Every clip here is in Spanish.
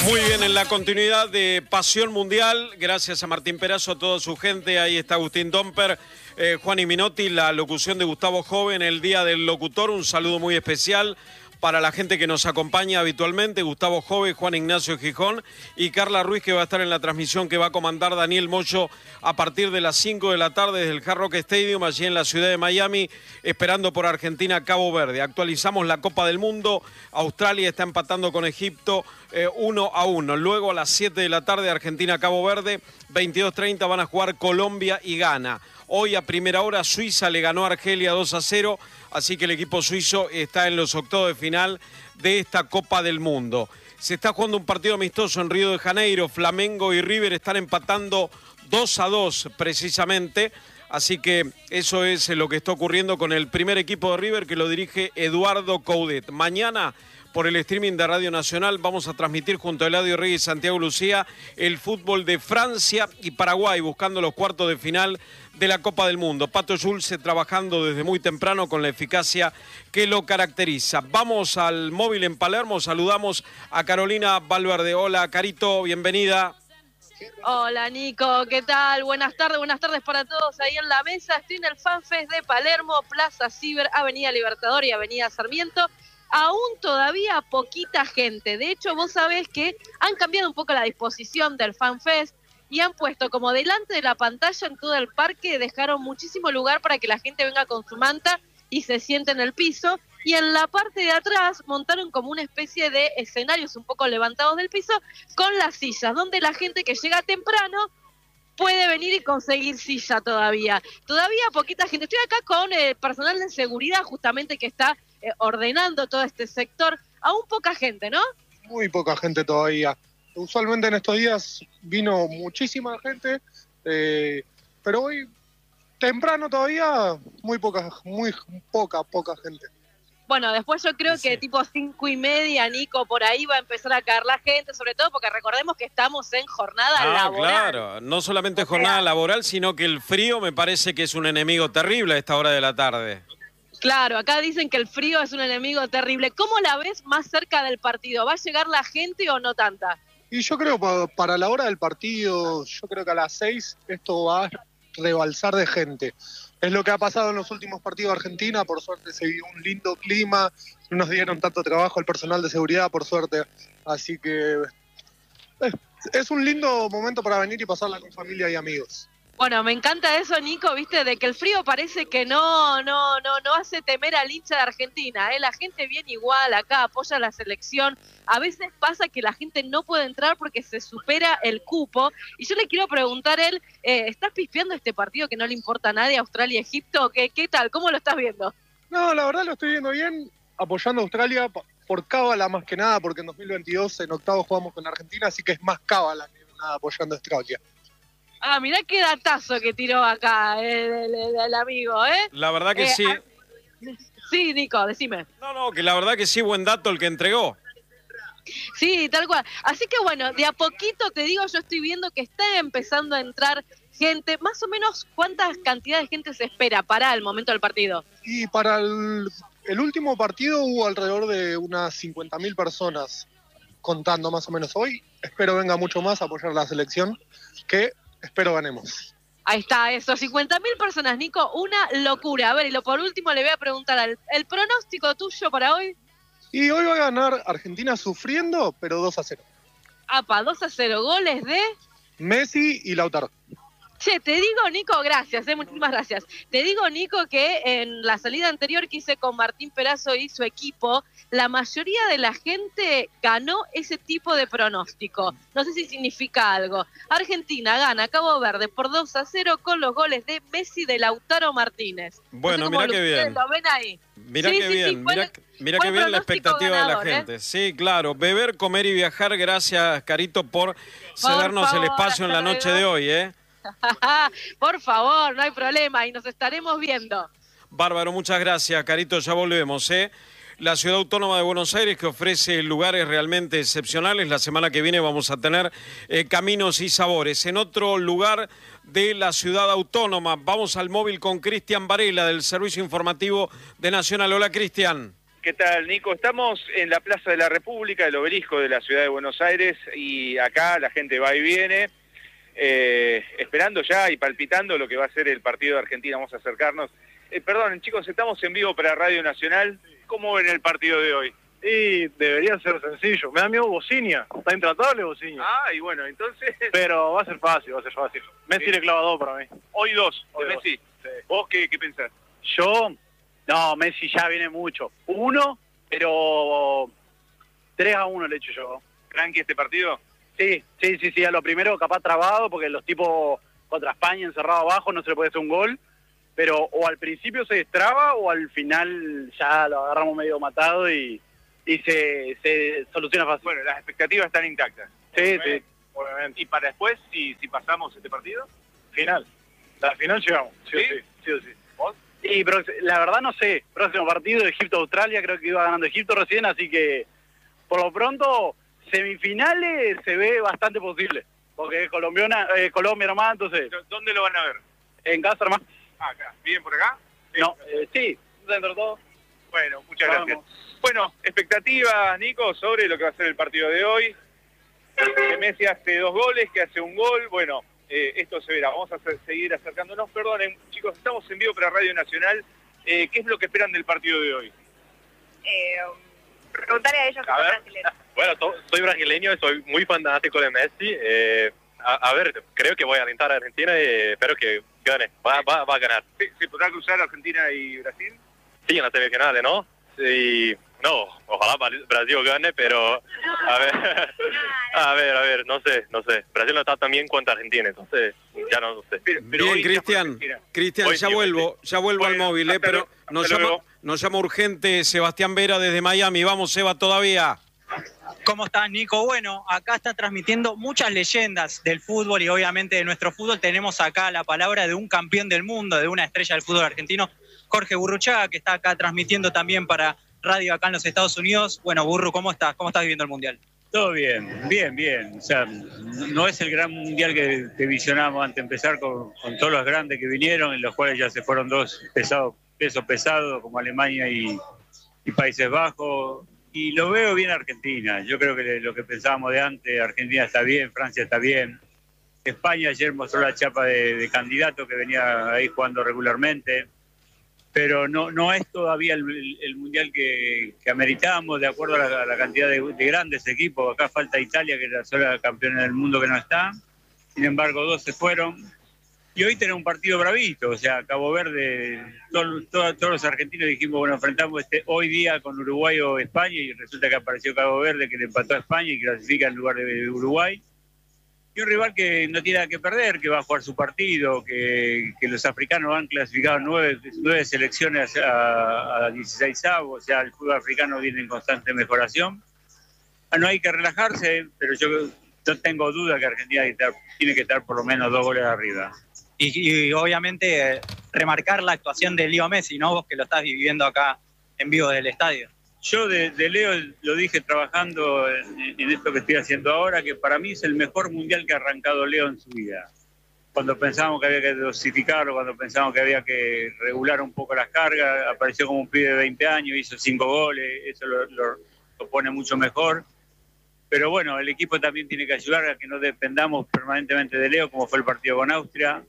Muy bien, en la continuidad de Pasión Mundial, gracias a Martín Perazo, a toda su gente, ahí está Agustín Domper, Juan y Minotti, la locución de Gustavo Joven, el Día del Locutor, un saludo muy especial para la gente que nos acompaña habitualmente, Gustavo Joven, Juan Ignacio Gijón y Carla Ruiz, que va a estar en la transmisión que va a comandar Daniel Moyo a partir de las 5 de la tarde desde el Hard Rock Stadium, allí en la ciudad de Miami, esperando por Argentina Cabo Verde. Actualizamos la Copa del Mundo, Australia está empatando con Egipto 1-1. Luego a las 7 de la tarde Argentina Cabo Verde, 22:30 van a jugar Colombia y Ghana. Hoy a primera hora Suiza le ganó a Argelia 2-0, así que el equipo suizo está en los octavos de final de esta Copa del Mundo. Se está jugando un partido amistoso en Río de Janeiro, Flamengo y River están empatando 2-2 precisamente, así que eso es lo que está ocurriendo con el primer equipo de River que lo dirige Eduardo Coudet. Mañana por el streaming de Radio Nacional vamos a transmitir junto a Eladio Reyes y Santiago Lucía el fútbol de Francia y Paraguay buscando los cuartos de final de la Copa del Mundo. Pato Yulce trabajando desde muy temprano con la eficacia que lo caracteriza. Vamos al móvil en Palermo, saludamos a Carolina Valverde. Hola Carito, bienvenida. Hola Nico, ¿qué tal? Buenas tardes para todos ahí en la mesa. Estoy en el FanFest de Palermo, Plaza Ciber, Avenida Libertador y Avenida Sarmiento. Aún todavía poquita gente. De hecho, vos sabés que han cambiado un poco la disposición del FanFest y han puesto como delante de la pantalla en todo el parque, dejaron muchísimo lugar para que la gente venga con su manta y se siente en el piso. Y en la parte de atrás montaron como una especie de escenarios un poco levantados del piso con las sillas, donde la gente que llega temprano puede venir y conseguir silla todavía. Todavía poquita gente. Estoy acá con el personal de seguridad justamente que está ordenando todo este sector. Aún poca gente, ¿no? Muy poca gente todavía. Usualmente en estos días vino muchísima gente, pero hoy temprano todavía muy poca gente. Bueno, después yo creo que tipo 5:30, Nico, por ahí va a empezar a caer la gente, sobre todo porque recordemos que estamos en jornada laboral. Claro, no solamente jornada laboral, sino que el frío me parece que es un enemigo terrible a esta hora de la tarde. Claro, acá dicen que el frío es un enemigo terrible. ¿Cómo la ves más cerca del partido? ¿Va a llegar la gente o no tanta? Y yo creo para la hora del partido, yo creo que a las 6 esto va a rebalsar de gente. Es lo que ha pasado en los últimos partidos de Argentina, por suerte se vio un lindo clima, no nos dieron tanto trabajo al personal de seguridad, por suerte. Así que es un lindo momento para venir y pasarla con familia y amigos. Bueno, me encanta eso, Nico, viste, de que el frío parece que no hace temer al hincha de Argentina, ¿eh? La gente viene igual acá, apoya la selección. A veces pasa que la gente no puede entrar porque se supera el cupo. Y yo le quiero preguntar a él, ¿estás pispeando este partido que no le importa a nadie, Australia-Egipto? ¿Qué tal? ¿Cómo lo estás viendo? No, la verdad lo estoy viendo bien, apoyando a Australia por cábala más que nada, porque en 2022 en octavos jugamos con Argentina, así que es más cábala que nada apoyando a Australia. Ah, mirá qué datazo que tiró acá el amigo, ¿eh? La verdad que sí. Sí, Nico, decime. No, que la verdad que sí, buen dato el que entregó. Sí, tal cual. Así que bueno, de a poquito te digo, yo estoy viendo que está empezando a entrar gente. Más o menos, ¿cuántas cantidades de gente se espera para el momento del partido? Y para el último partido hubo alrededor de unas 50.000 personas, contando más o menos. Hoy espero venga mucho más a apoyar la selección, que espero ganemos. Ahí está, eso, 50.000 personas, Nico, una locura. A ver, y por último le voy a preguntar el pronóstico tuyo para hoy. Y hoy va a ganar Argentina sufriendo, pero 2-0. Apa, 2-0, goles de Messi y Lautaro. Che, te digo, Nico, gracias, muchísimas gracias. Te digo, Nico, que en la salida anterior que hice con Martín Perazo y su equipo, la mayoría de la gente ganó ese tipo de pronóstico. No sé si significa algo. Argentina gana Cabo Verde por 2-0 con los goles de Messi, de Lautaro Martínez. Bueno, no sé mirá qué bien. ¿Lo ven ahí? Mirá qué bien, mirá qué bien la expectativa ganador, de la gente. Sí, claro, beber, comer y viajar. Gracias, Carito, por cedernos el espacio en la noche de hoy, ¿eh? Por favor, no hay problema y nos estaremos viendo. Bárbaro, muchas gracias, Carito, ya volvemos, ¿eh? La Ciudad Autónoma de Buenos Aires, que ofrece lugares realmente excepcionales. La semana que viene vamos a tener Caminos y Sabores. En otro lugar de la Ciudad Autónoma, vamos al móvil con Cristian Varela, del Servicio Informativo de Nacional. Hola, Cristian. ¿Qué tal, Nico? Estamos en la Plaza de la República, el obelisco de la ciudad de Buenos Aires, y acá la gente va y viene, esperando ya y palpitando lo que va a ser el partido de Argentina. Vamos a acercarnos. Perdón, chicos, estamos en vivo para Radio Nacional. ¿Cómo ven el partido de hoy? Y debería ser sencillo. Me da miedo Bociña. Está intratable Bociña. Ah, y bueno, entonces... Pero va a ser fácil, va a ser fácil. Messi Sí. le clava 2 para mí. Hoy 2, de Hoy dos. Messi. Sí. ¿Vos qué pensás? Yo, no, Messi ya viene mucho. 1, pero 3-1 le echo yo. ¿Tranqui este partido? Sí, a lo primero capaz trabado, porque los tipos contra España encerrado abajo no se le puede hacer un gol, pero o al principio se destraba o al final ya lo agarramos medio matado y se soluciona fácil. Bueno, las expectativas están intactas. Sí, obviamente. ¿Y para después, si pasamos este partido? Final. La final llegamos, sí ¿Sí? o sí. ¿Vos? Y pero la verdad no sé. Próximo partido, Egipto-Australia, creo que iba ganando Egipto recién, así que por lo pronto semifinales se ve bastante posible. Porque es Colombia nomás, entonces ¿Dónde lo van a ver? en casa nomás. Ah, acá. ¿Bien por acá? No, sí, dentro de todo. Bueno, muchas Vamos. gracias. Bueno, expectativas, Nico, sobre lo que va a ser el partido de hoy. Que Messi hace 2 goles, que hace 1 gol. Bueno, esto se verá. Vamos a seguir acercándonos. Perdonen, chicos, estamos en vivo para Radio Nacional. ¿Qué es lo que esperan del partido de hoy? Preguntarle a ellos que A son ver. brasileños. Bueno, soy brasileño y soy muy fanático de Messi. A ver, creo que voy a alentar a Argentina y espero que gane. Va a ganar. ¿Se podrá cruzar Argentina y Brasil? Sí, en las semifinales, ¿no? Y no, ojalá Brasil gane, pero a ver, no sé. Brasil no está tan bien contra Argentina, entonces ya no sé. Pero Bien, hoy Cristian, Hoy ya sí, vuelvo al Bueno, móvil, hasta pero luego, nos hasta luego. llama urgente Sebastián Vera desde Miami. Vamos, Seba, todavía. ¿Cómo estás, Nico? Bueno, acá está transmitiendo muchas leyendas del fútbol y obviamente de nuestro fútbol. Tenemos acá la palabra de un campeón del mundo, de una estrella del fútbol argentino, Jorge Burruchaga, que está acá transmitiendo también para radio acá en los Estados Unidos. Bueno, Burru, ¿cómo estás? ¿Cómo estás viviendo el Mundial? Todo bien. O sea, no es el gran mundial que visionamos antes de empezar con todos los grandes que vinieron, en los cuales ya se fueron 2 pesos pesados, como Alemania y Países Bajos. Y lo veo bien Argentina. Yo creo que lo que pensábamos de antes, Argentina está bien, Francia está bien. España ayer mostró la chapa de candidato que venía ahí jugando regularmente. Pero no es todavía el mundial que ameritamos de acuerdo a la cantidad de grandes equipos. Acá falta Italia, que es la sola campeona del mundo que no está. Sin embargo, 2 se fueron. Y hoy tenemos un partido bravito. O sea, Cabo Verde, todos los argentinos dijimos, bueno, enfrentamos hoy día con Uruguay o España, y resulta que apareció Cabo Verde, que le empató a España y clasifica en lugar de Uruguay. Y un rival que no tiene nada que perder, que va a jugar su partido, que los africanos han clasificado 9 selecciones a 16avos, o sea, el fútbol africano viene en constante mejoración. No hay que relajarse, pero yo no tengo duda que Argentina tiene que estar por lo menos 2 goles arriba. Y obviamente remarcar la actuación de Leo Messi, ¿no? Vos que lo estás viviendo acá en vivo desde el estadio. Yo de Leo lo dije trabajando en esto que estoy haciendo ahora, que para mí es el mejor mundial que ha arrancado Leo en su vida. Cuando pensábamos que había que dosificarlo, cuando pensábamos que había que regular un poco las cargas, apareció como un pibe de 20 años, hizo 5 goles, eso lo pone mucho mejor. Pero bueno, el equipo también tiene que ayudar a que no dependamos permanentemente de Leo, como fue el partido con Austria.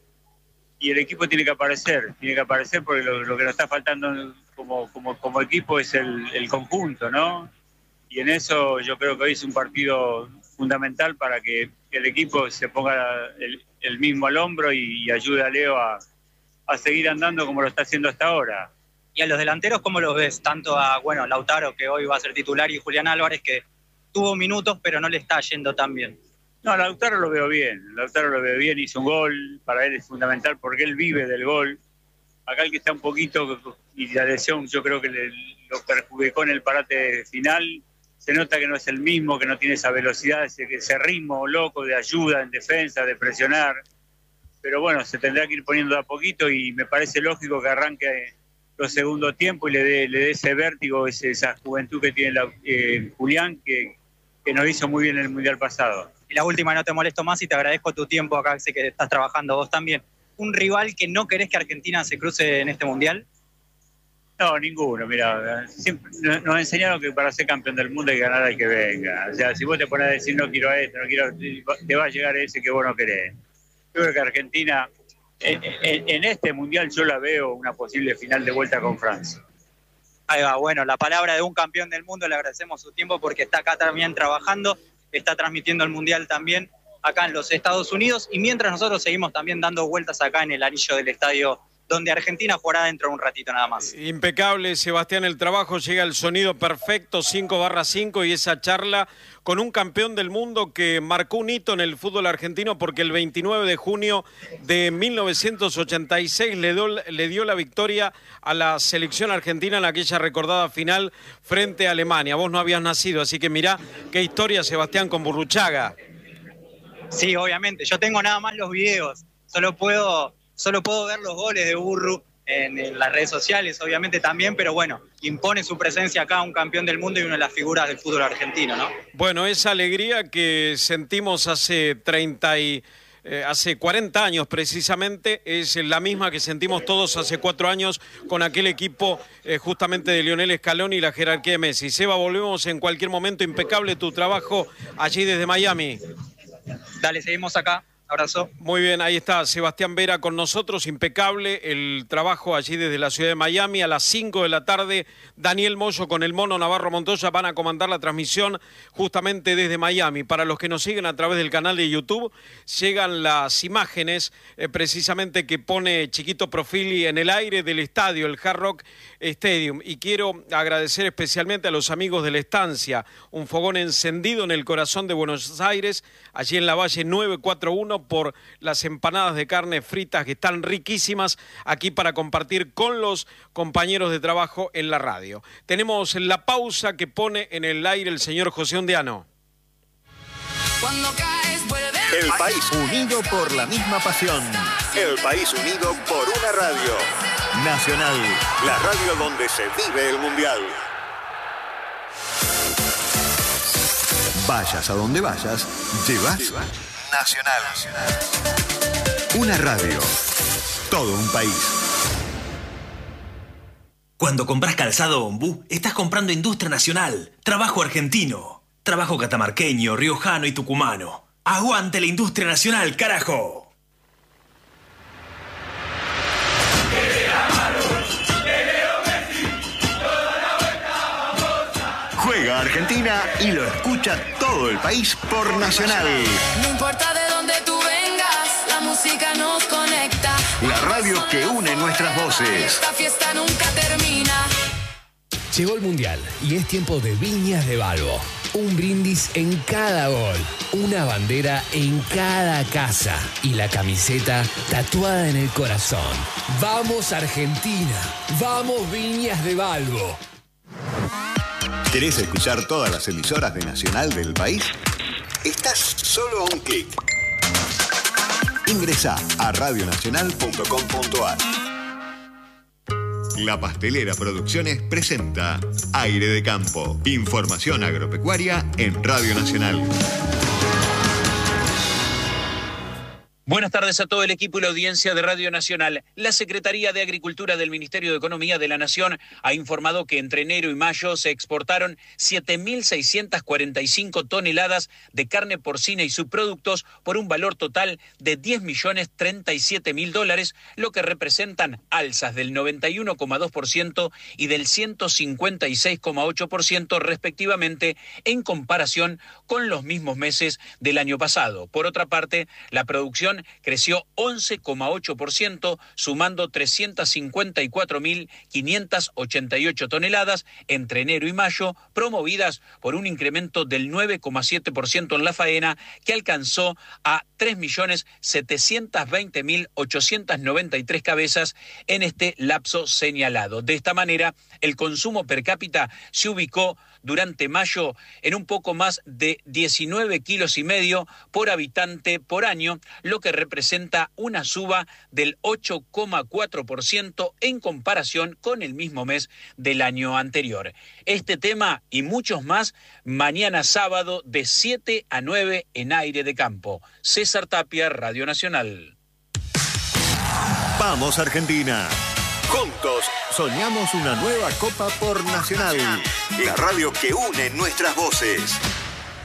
Y el equipo tiene que aparecer porque lo que nos está faltando como equipo es el conjunto, ¿no? Y en eso yo creo que hoy es un partido fundamental para que el equipo se ponga el mismo al hombro y ayude a Leo a seguir andando como lo está haciendo hasta ahora. Y a los delanteros, ¿cómo los ves? Tanto a, Lautaro, que hoy va a ser titular, y Julián Álvarez, que tuvo minutos, pero no le está yendo tan bien. No, Lautaro lo veo bien, hizo un gol, para él es fundamental porque él vive del gol. Acá el que está un poquito, y la lesión yo creo que lo perjudicó en el parate final, se nota que no es el mismo, que no tiene esa velocidad, ese ritmo loco de ayuda en defensa, de presionar. Pero bueno, se tendrá que ir poniendo de a poquito y me parece lógico que arranque los segundos tiempos y le dé ese vértigo, esa juventud que tiene Julián, que nos hizo muy bien en el Mundial pasado. Y la última, no te molesto más y te agradezco tu tiempo acá, sé que estás trabajando vos también. ¿Un rival que no querés que Argentina se cruce en este Mundial? No, ninguno. Mira, nos enseñaron que para ser campeón del mundo hay que ganar al que venga. O sea, si vos te pones a decir no quiero a esto, no quiero, te va a llegar ese que vos no querés. Yo creo que Argentina, en este mundial yo la veo una posible final de vuelta con Francia. Ahí va, bueno, la palabra de un campeón del mundo, le agradecemos su tiempo porque está acá también trabajando, está transmitiendo el mundial también acá en los Estados Unidos, y mientras nosotros seguimos también dando vueltas acá en el anillo del estadio donde Argentina jugará dentro de un ratito nada más. Impecable, Sebastián, el trabajo, llega el sonido perfecto, 5/5, y esa charla con un campeón del mundo que marcó un hito en el fútbol argentino porque el 29 de junio de 1986 le dio la victoria a la selección argentina en aquella recordada final frente a Alemania. Vos no habías nacido, así que mirá qué historia, Sebastián, con Burruchaga. Sí, obviamente, yo tengo nada más los videos, solo puedo ver los goles de Burru en las redes sociales, obviamente también, pero bueno, impone su presencia acá un campeón del mundo y una de las figuras del fútbol argentino, ¿no? Bueno, esa alegría que sentimos hace 40 años precisamente, es la misma que sentimos todos hace 4 años con aquel equipo justamente de Lionel Scaloni y la jerarquía de Messi. Seba, volvemos en cualquier momento, impecable tu trabajo allí desde Miami. Dale, seguimos acá. Abrazo. Muy bien, ahí está Sebastián Vera con nosotros, impecable el trabajo allí desde la ciudad de Miami. A las 5 de la tarde, Daniel Moyo con el Mono Navarro Montoya van a comandar la transmisión justamente desde Miami. Para los que nos siguen a través del canal de YouTube, llegan las imágenes precisamente que pone Chiquito Profili en el aire del estadio, el Hard Rock Stadium. Y quiero agradecer especialmente a los amigos de La Estancia, un fogón encendido en el corazón de Buenos Aires, allí en la Valle 941, por las empanadas de carne fritas que están riquísimas aquí para compartir con los compañeros de trabajo en la radio. Tenemos la pausa que pone en el aire el señor José Ondiano. El país unido por la misma pasión. El país unido por una radio. Nacional, la radio donde se vive el mundial. Vayas a donde vayas, llevas Nacional. Una radio. Todo un país. Cuando compras calzado Ombú, estás comprando industria nacional, trabajo argentino, trabajo catamarqueño, riojano y tucumano. ¡Aguante la industria nacional, carajo! Juega Argentina y lo escucha todo el país por Nacional. No importa de dónde tú vengas, la música nos conecta. La radio que une nuestras voces. Esta fiesta nunca termina. Llegó el Mundial y es tiempo de Viñas de Balbo. Un brindis en cada gol, una bandera en cada casa y la camiseta tatuada en el corazón. ¡Vamos Argentina! ¡Vamos Viñas de Balbo! ¿Querés escuchar todas las emisoras de Nacional del país? Estás solo a un clic. Ingresá a radionacional.com.ar. La Pastelera Producciones presenta Aire de Campo. Información agropecuaria en Radio Nacional. Buenas tardes a todo el equipo y la audiencia de Radio Nacional. La Secretaría de Agricultura del Ministerio de Economía de la Nación ha informado que entre enero y mayo se exportaron 7.645 toneladas de carne porcina y subproductos por un valor total de $10.037.000, lo que representan alzas del 91,2% y del 156,8% respectivamente en comparación con los mismos meses del año pasado. Por otra parte, la producción creció 11,8%, sumando 354.588 toneladas entre enero y mayo, promovidas por un incremento del 9,7% en la faena, que alcanzó a 3.720.893 cabezas en este lapso señalado. De esta manera, el consumo per cápita se ubicó durante mayo en un poco más de 19,5 kilos por habitante por año, lo que representa una suba del 8,4% en comparación con el mismo mes del año anterior. Este tema y muchos más mañana sábado de 7 a 9 en Aire de Campo. César Tapia, Radio Nacional. Vamos Argentina. Juntos soñamos una nueva Copa por Nacional. La radio que une nuestras voces.